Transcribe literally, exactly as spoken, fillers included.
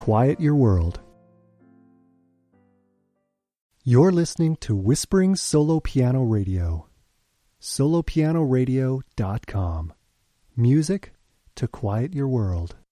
Quiet your world. You're listening to Whispering Solo Piano Radio. solo piano radio dot com. Music to quiet your world.